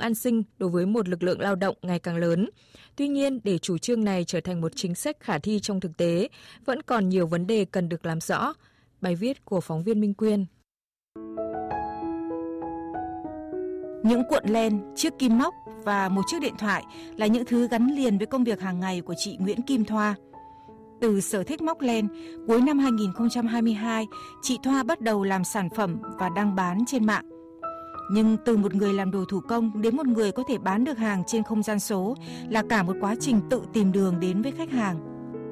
an sinh đối với một lực lượng lao động ngày càng lớn. Tuy nhiên, để chủ trương này trở thành một chính sách khả thi trong thực tế, vẫn còn nhiều vấn đề cần được làm rõ. Bài viết của phóng viên Minh Quyên. Những cuộn len, chiếc kim móc và một chiếc điện thoại là những thứ gắn liền với công việc hàng ngày của chị Nguyễn Kim Thoa. Từ sở thích móc len, cuối năm 2022, chị Thoa bắt đầu làm sản phẩm và đăng bán trên mạng. Nhưng từ một người làm đồ thủ công đến một người có thể bán được hàng trên không gian số là cả một quá trình tự tìm đường đến với khách hàng.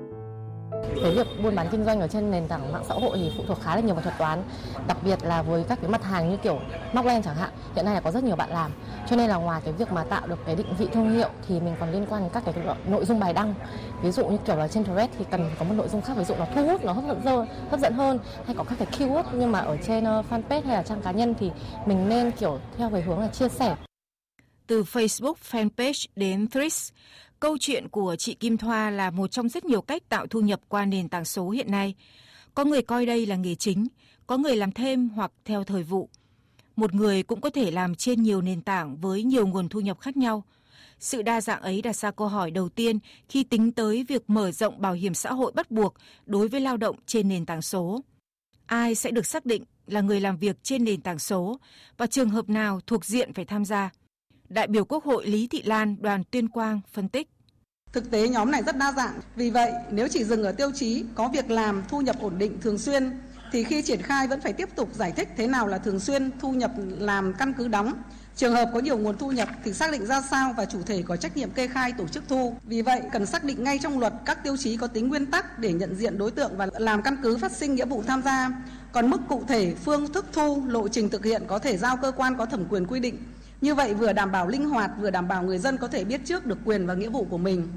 Cái việc buôn bán kinh doanh ở trên nền tảng mạng xã hội thì phụ thuộc khá là nhiều vào thuật toán, đặc biệt là với các cái mặt hàng như kiểu móc len chẳng hạn, hiện nay là có rất nhiều bạn làm. Cho nên là ngoài cái việc mà tạo được cái định vị thương hiệu thì mình còn liên quan đến các cái nội dung bài đăng. Ví dụ như kiểu là trên Threads thì cần có một nội dung khác, ví dụ nó thu hút, nó hấp dẫn hơn, hay có các cái keyword, nhưng mà ở trên fanpage hay là trang cá nhân thì mình nên kiểu theo về hướng là chia sẻ. Từ Facebook fanpage đến Threads, câu chuyện của chị Kim Thoa là một trong rất nhiều cách tạo thu nhập qua nền tảng số hiện nay. Có người coi đây là nghề chính, có người làm thêm hoặc theo thời vụ. Một người cũng có thể làm trên nhiều nền tảng với nhiều nguồn thu nhập khác nhau. Sự đa dạng ấy đặt ra câu hỏi đầu tiên khi tính tới việc mở rộng bảo hiểm xã hội bắt buộc đối với lao động trên nền tảng số. Ai sẽ được xác định là người làm việc trên nền tảng số và trường hợp nào thuộc diện phải tham gia? Đại biểu Quốc hội Lý Thị Lan, đoàn Tuyên Quang phân tích. Thực tế nhóm này rất đa dạng, vì vậy nếu chỉ dừng ở tiêu chí có việc làm, thu nhập ổn định thường xuyên thì khi triển khai vẫn phải tiếp tục giải thích thế nào là thường xuyên, thu nhập làm căn cứ đóng. Trường hợp có nhiều nguồn thu nhập thì xác định ra sao và chủ thể có trách nhiệm kê khai tổ chức thu. Vì vậy cần xác định ngay trong luật các tiêu chí có tính nguyên tắc để nhận diện đối tượng và làm căn cứ phát sinh nghĩa vụ tham gia. Còn mức cụ thể, phương thức thu, lộ trình thực hiện có thể giao cơ quan có thẩm quyền quy định. Như vậy vừa đảm bảo linh hoạt, vừa đảm bảo người dân có thể biết trước được quyền và nghĩa vụ của mình.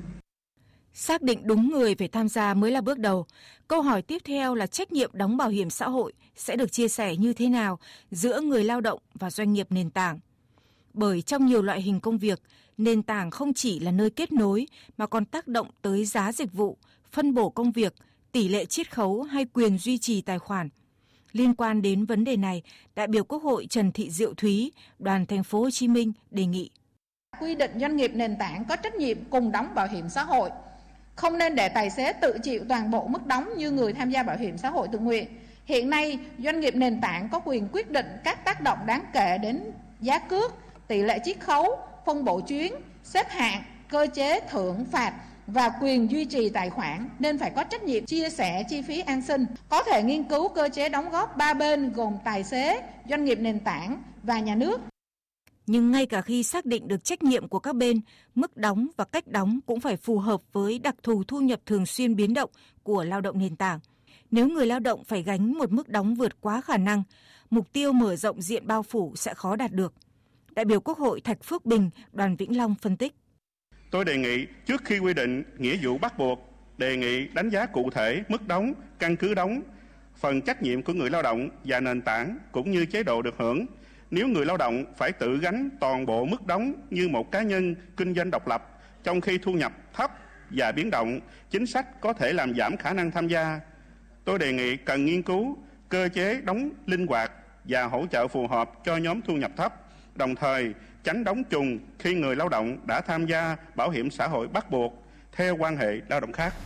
Xác định đúng người phải tham gia mới là bước đầu. Câu hỏi tiếp theo là trách nhiệm đóng bảo hiểm xã hội sẽ được chia sẻ như thế nào giữa người lao động và doanh nghiệp nền tảng. Bởi trong nhiều loại hình công việc, nền tảng không chỉ là nơi kết nối mà còn tác động tới giá dịch vụ, phân bổ công việc, tỷ lệ chiết khấu hay quyền duy trì tài khoản. Liên quan đến vấn đề này, đại biểu Quốc hội Trần Thị Diệu Thúy, đoàn Thành phố Hồ Chí Minh đề nghị quy định doanh nghiệp nền tảng có trách nhiệm cùng đóng bảo hiểm xã hội, không nên để tài xế tự chịu toàn bộ mức đóng như người tham gia bảo hiểm xã hội tự nguyện. Hiện nay, doanh nghiệp nền tảng có quyền quyết định các tác động đáng kể đến giá cước, tỷ lệ chiết khấu, phân bổ chuyến, xếp hạng, cơ chế thưởng phạt và quyền duy trì tài khoản, nên phải có trách nhiệm chia sẻ chi phí an sinh. Có thể nghiên cứu cơ chế đóng góp ba bên gồm tài xế, doanh nghiệp nền tảng và nhà nước. Nhưng ngay cả khi xác định được trách nhiệm của các bên, mức đóng và cách đóng cũng phải phù hợp với đặc thù thu nhập thường xuyên biến động của lao động nền tảng. Nếu người lao động phải gánh một mức đóng vượt quá khả năng, mục tiêu mở rộng diện bao phủ sẽ khó đạt được. Đại biểu Quốc hội Thạch Phước Bình, đoàn Vĩnh Long phân tích. Tôi đề nghị trước khi quy định nghĩa vụ bắt buộc, đề nghị đánh giá cụ thể mức đóng, căn cứ đóng, phần trách nhiệm của người lao động và nền tảng cũng như chế độ được hưởng. Nếu người lao động phải tự gánh toàn bộ mức đóng như một cá nhân kinh doanh độc lập, trong khi thu nhập thấp và biến động, chính sách có thể làm giảm khả năng tham gia. Tôi đề nghị cần nghiên cứu cơ chế đóng linh hoạt và hỗ trợ phù hợp cho nhóm thu nhập thấp, đồng thời tránh đóng trùng khi người lao động đã tham gia bảo hiểm xã hội bắt buộc theo quan hệ lao động khác.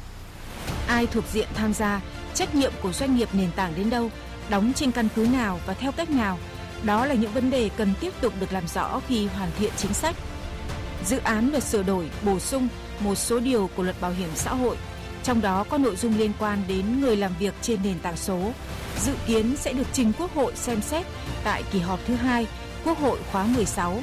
Ai thuộc diện tham gia, trách nhiệm của doanh nghiệp nền tảng đến đâu, đóng trên căn cứ nào và theo cách nào, đó là những vấn đề cần tiếp tục được làm rõ khi hoàn thiện chính sách. Dự án luật sửa đổi, bổ sung một số điều của luật bảo hiểm xã hội, trong đó có nội dung liên quan đến người làm việc trên nền tảng số, dự kiến sẽ được trình Quốc hội xem xét tại kỳ họp thứ 2, Quốc hội khóa 16.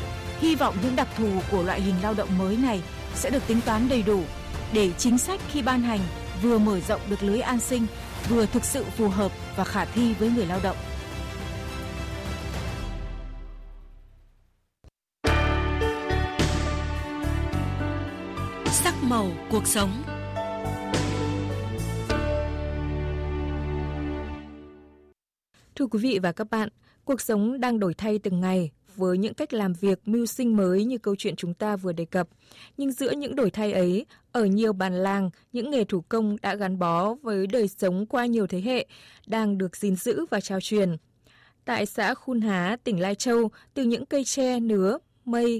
Hy vọng những đặc thù của loại hình lao động mới này sẽ được tính toán đầy đủ để chính sách khi ban hành vừa mở rộng được lưới an sinh, vừa thực sự phù hợp và khả thi với người lao động. Sắc màu cuộc sống. Thưa quý vị và các bạn, cuộc sống đang đổi thay từng ngày với những cách làm việc mưu sinh mới như câu chuyện chúng ta vừa đề cập. Nhưng giữa những đổi thay ấy, ở nhiều bản làng, những nghề thủ công đã gắn bó với đời sống qua nhiều thế hệ, đang được gìn giữ và trao truyền. Tại xã Khuôn Há, tỉnh Lai Châu, từ những cây tre, nứa, mây,